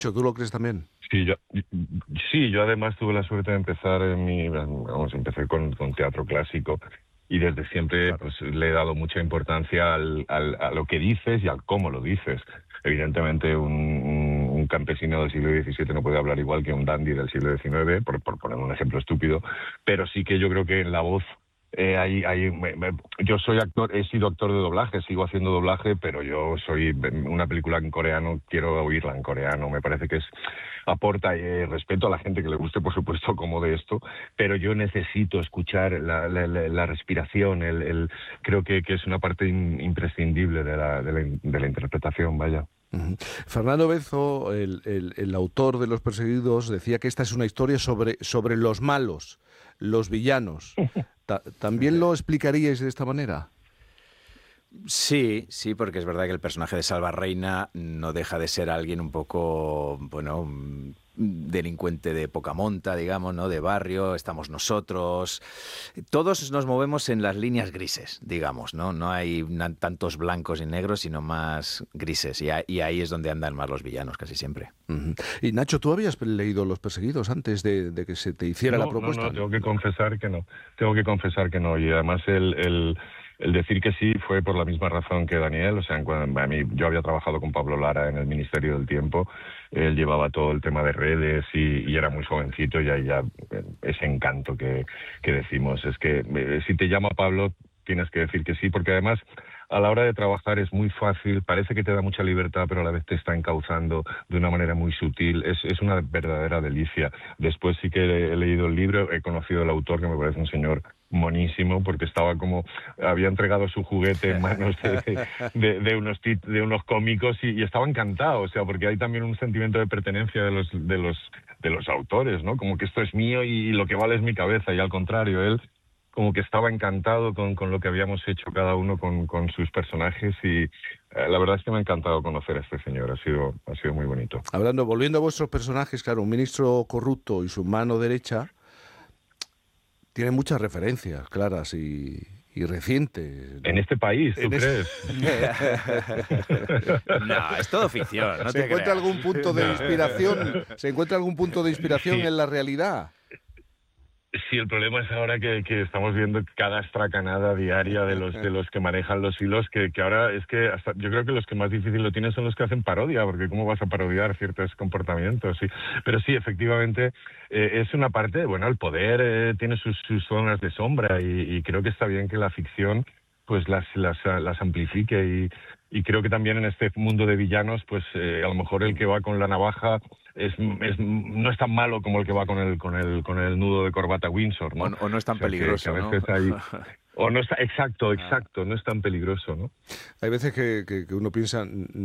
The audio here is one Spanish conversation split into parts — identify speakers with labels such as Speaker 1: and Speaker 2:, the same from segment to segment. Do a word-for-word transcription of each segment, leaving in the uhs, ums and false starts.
Speaker 1: ¿Tú lo crees también?
Speaker 2: Sí, yo, sí, yo además tuve la suerte de empezar en mi, vamos, empecé con, con teatro clásico y desde siempre
Speaker 1: Claro.
Speaker 2: pues le he dado mucha importancia al, al, a lo que dices y al cómo lo dices. Evidentemente un, un, un campesino del siglo diecisiete no puede hablar igual que un dandy del siglo diecinueve, por, por poner un ejemplo estúpido, pero sí que yo creo que en la voz Eh, hay, hay, me, me, yo soy actor, he sido actor de doblaje, sigo haciendo doblaje, pero yo soy una película en coreano, quiero oírla en coreano. Me parece que es aporta eh, respeto a la gente que le guste, por supuesto, como de esto, pero yo necesito escuchar la, la, la, la respiración. El, el, creo que, que es una parte in, imprescindible de la, de, la, de la interpretación, vaya.
Speaker 1: Uh-huh. Fernando Benzo, el, el, el autor de Los Perseguidos, decía que esta es una historia sobre, sobre los malos, los villanos. Ta- ¿También lo explicaríais de esta manera?
Speaker 3: Sí, sí, porque es verdad que el personaje de Salva Reina no deja de ser alguien un poco, bueno, delincuente de poca monta, digamos, ¿no? De barrio, estamos nosotros. Todos nos movemos en las líneas grises, digamos, ¿no? No hay tantos blancos y negros, sino más grises. Y, a, y ahí es donde andan más los villanos, casi siempre.
Speaker 1: Uh-huh. Y Nacho, ¿tú habías leído Los Perseguidos antes de, de que se te hiciera
Speaker 2: no,
Speaker 1: la propuesta?
Speaker 2: No, no, tengo que confesar que no. Tengo que confesar que no. Y además el... el... El decir que sí fue por la misma razón que Daniel. O sea, cuando, a mí, yo había trabajado con Pablo Lara en el Ministerio del Tiempo. Él llevaba todo el tema de redes y, y era muy jovencito, y ahí ya ese encanto que, que decimos. Es que eh, si te llama Pablo, tienes que decir que sí, porque además a la hora de trabajar es muy fácil, parece que te da mucha libertad, pero a la vez te está encauzando de una manera muy sutil. Es, es una verdadera delicia. Después sí que he, he leído el libro, he conocido al autor, que me parece un señor monísimo, porque estaba como, había entregado su juguete en manos de, de, de unos de unos cómicos y, y estaba encantado. O sea, porque hay también un sentimiento de pertenencia de los de los de los autores, ¿no? Como que esto es mío y lo que vale es mi cabeza, y al contrario, él como que estaba encantado con, con lo que habíamos hecho cada uno con, con sus personajes, y eh, la verdad es que me ha encantado conocer a este señor. Ha sido, ha sido muy bonito.
Speaker 1: Hablando, volviendo a vuestros personajes, claro, un ministro corrupto y su mano derecha tiene muchas referencias claras y, y recientes, ¿no?
Speaker 2: En este país, ¿tú
Speaker 1: en
Speaker 2: crees?
Speaker 3: Es... no, es todo ficción. No
Speaker 1: ¿Se
Speaker 3: te
Speaker 1: encuentra
Speaker 3: creas.
Speaker 1: algún punto de inspiración? ¿Se encuentra algún punto de inspiración sí. en la realidad?
Speaker 2: Sí, el problema es ahora que, que estamos viendo cada estracanada diaria de los de los que manejan los hilos, que, que ahora es que hasta yo creo que los que más difícil lo tienen son los que hacen parodia, porque ¿cómo vas a parodiar ciertos comportamientos? Sí. Pero sí, efectivamente, eh, es una parte, bueno, el poder eh, tiene sus, sus zonas de sombra, y, y creo que está bien que la ficción pues las las, las amplifique, y, y creo que también en este mundo de villanos, pues eh, a lo mejor el que va con la navaja Es, es, no es tan malo como el que va con el con el con el nudo de corbata Windsor, ¿no?
Speaker 3: O, o no es tan
Speaker 2: o sea,
Speaker 3: peligroso,
Speaker 2: que, que a veces
Speaker 3: ¿no?
Speaker 2: hay, o no está, exacto, exacto, no es tan peligroso, ¿no?
Speaker 1: Hay veces que, que, que uno piensa,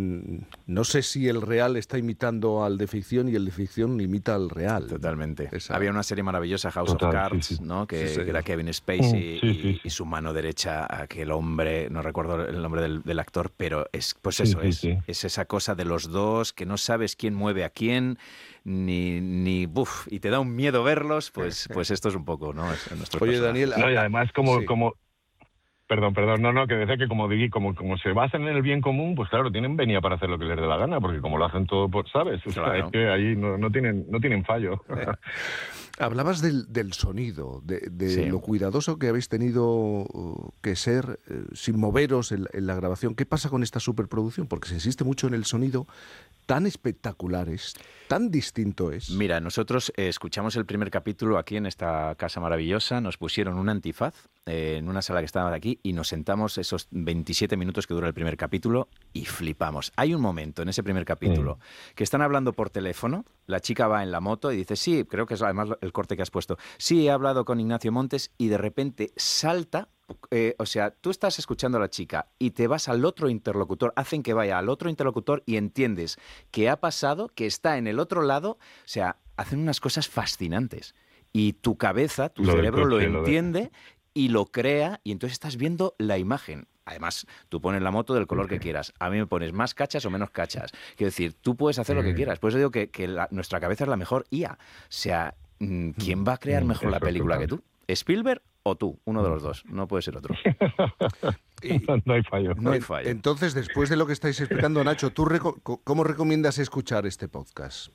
Speaker 1: no sé si el real está imitando al de ficción y el de ficción imita al real.
Speaker 3: Totalmente.
Speaker 1: Esa...
Speaker 3: Había una serie maravillosa, House
Speaker 2: Total,
Speaker 3: of Cards,
Speaker 2: sí, sí.
Speaker 3: ¿no? Que,
Speaker 1: sí, sí.
Speaker 3: que era Kevin Spacey
Speaker 2: mm, sí,
Speaker 3: y,
Speaker 2: sí, sí.
Speaker 3: y su mano derecha, aquel hombre, no recuerdo el nombre del, del actor, pero es pues eso,
Speaker 2: sí,
Speaker 3: es,
Speaker 2: sí, sí.
Speaker 3: es esa cosa de los dos, que no sabes quién mueve a quién, ni, ni buf, y te da un miedo verlos, pues, pues esto es un poco, ¿no? Es nuestro
Speaker 1: Oye,
Speaker 3: personaje.
Speaker 1: Daniel...
Speaker 2: No, y además como...
Speaker 1: sí.
Speaker 2: como Perdón, perdón, no, no, que decía que como digo, como, como se basan en el bien común, pues claro, tienen venia para hacer lo que les dé la gana, porque como lo hacen todo, por, ¿sabes? O sea,
Speaker 3: Claro.
Speaker 2: es que ahí no, no tienen no tienen fallo.
Speaker 1: Eh, hablabas del, del sonido, de, de
Speaker 3: Sí.
Speaker 1: lo cuidadoso que habéis tenido que ser eh, sin moveros en, en la grabación. ¿Qué pasa con esta superproducción? Porque se insiste mucho en el sonido, tan espectacular es, tan distinto es.
Speaker 3: Mira, nosotros eh, escuchamos el primer capítulo aquí en esta casa maravillosa, nos pusieron un antifaz eh, en una sala que estaba de aquí y nos sentamos esos veintisiete minutos que dura el primer capítulo y flipamos. Hay un momento en ese primer capítulo mm. que están hablando por teléfono, la chica va en la moto y dice, sí, creo que es además el corte que has puesto, sí, he hablado con Ignacio Montes, y de repente salta... Eh, o sea, tú estás escuchando a la chica y te vas al otro interlocutor, hacen que vaya al otro interlocutor y entiendes que ha pasado, que está en el otro lado, o sea, hacen unas cosas fascinantes. Y tu cabeza, tu
Speaker 2: lo
Speaker 3: cerebro
Speaker 2: coche,
Speaker 3: lo
Speaker 2: lo
Speaker 3: entiende
Speaker 2: de...
Speaker 3: y lo crea, y entonces estás viendo la imagen. Además, tú pones la moto del color que quieras. A mí me pones más cachas o menos cachas. Quiero decir, tú puedes hacer lo que quieras. Por eso digo que, que la, nuestra cabeza es la mejor I A. O sea, ¿quién va a crear mejor la película que tú? Spielberg o tú, uno de los dos, no puede ser otro.
Speaker 1: Y,
Speaker 2: no hay fallo.
Speaker 3: No hay fallo.
Speaker 1: Entonces, después de lo que estáis explicando, Nacho, ¿tú reco- ¿cómo recomiendas escuchar este podcast?